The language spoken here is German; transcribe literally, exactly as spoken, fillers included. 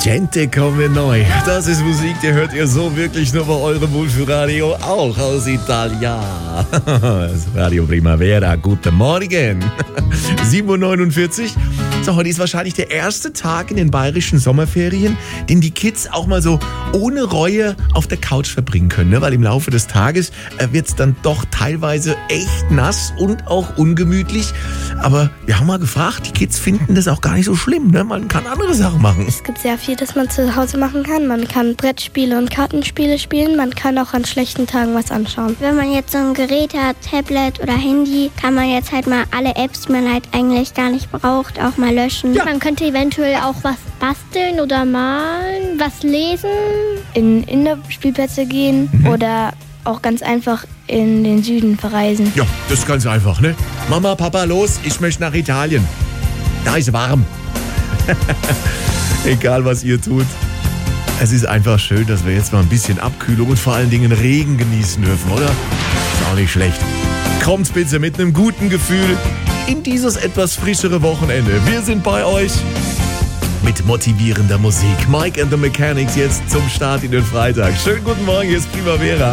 Gente come noi. Das ist Musik, die hört ihr so wirklich nur bei eurem Wohlfühlradio, auch aus Italien. Das Radio Primavera, guten Morgen. sieben Uhr neunundvierzig. So, heute ist wahrscheinlich der erste Tag in den bayerischen Sommerferien, den die Kids auch mal so ohne Reue auf der Couch verbringen können, ne? Weil im Laufe des Tages äh, wird es dann doch teilweise echt nass und auch ungemütlich. Aber wir haben mal gefragt, die Kids finden das auch gar nicht so schlimm, ne? Man kann andere Sachen machen. Es gibt sehr viel, das man zu Hause machen kann. Man kann Brettspiele und Kartenspiele spielen. Man kann auch an schlechten Tagen was anschauen. Wenn man jetzt so ein Gerät hat, Tablet oder Handy, kann man jetzt halt mal alle Apps, die man halt eigentlich gar nicht braucht, auch mal löschen. Ja. Man könnte eventuell auch was basteln oder malen, was lesen, in Indoor-Spielplätze gehen mhm. oder auch ganz einfach in den Süden verreisen. Ja, das ist ganz einfach, ne? Mama, Papa, los, ich möchte nach Italien. Da ist warm. Egal, was ihr tut. Es ist einfach schön, dass wir jetzt mal ein bisschen Abkühlung und vor allen Dingen Regen genießen dürfen, oder? Ist auch nicht schlecht. Kommt bitte mit einem guten Gefühl in dieses etwas frischere Wochenende. Wir sind bei euch mit motivierender Musik. Mike and the Mechanics jetzt zum Start in den Freitag. Schönen guten Morgen, hier ist Primavera.